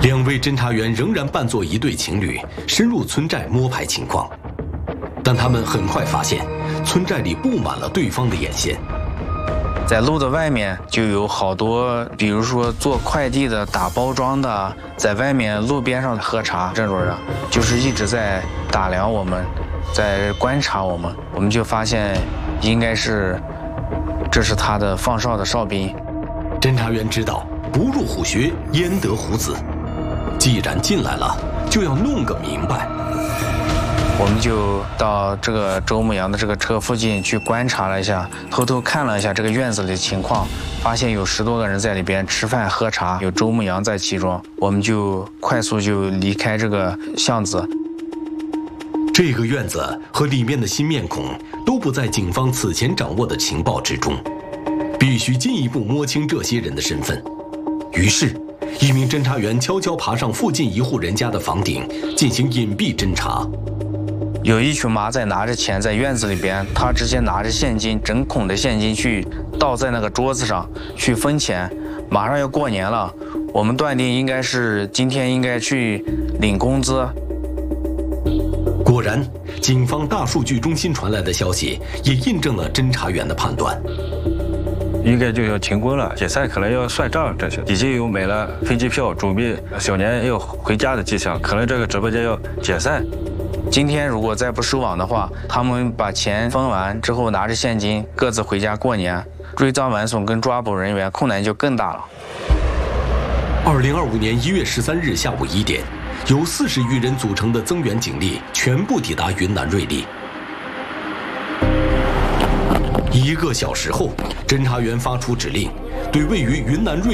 2位侦查员仍然扮作一对情侣，深入村寨摸排情况，但他们很快发现，村寨里布满了对方的眼线。 在路的外面就有好多，比如说做快递的、打包装的，在外面路边上喝茶这种人，就是一直在打量我们，在观察我们。我们就发现，应该是这是他的放哨的哨兵。 侦查员知道，不入虎穴，焉得虎子。既然进来了，就要弄个明白。 我们就到这个周牧阳的这个车附近去观察了一下，偷偷看了一下这个院子里的情况，发现有10多个人在里边吃饭喝茶，有周牧阳在其中。我们就快速就离开这个巷子。 这个院子和里面的新面孔都不在警方此前掌握的情报之中，必须进一步摸清这些人的身份。于是，一名侦查员悄悄爬上附近一户人家的房顶，进行隐蔽侦查。 有一群马仔拿着钱在院子里边，他直接拿着现金，整孔的现金去倒在那个桌子上去分钱。马上要过年了，我们断定应该是今天应该去领工资。 果然，警方大数据中心传来的消息也印证了侦查员的判断。 应该就要停工了，解散可能要算账，这些已经有买了飞机票，准备小年要回家的迹象，可能这个直播间要解散。 今天如果再不收网的话，他们把钱分完之后，拿着现金各自回家过年，追赃完送跟抓捕人员困难就更大了。 2025年1月13日下午1点，由40余人组成的增援警力全部抵达云南瑞丽。1个小时后，侦查员发出指令，对位于云南瑞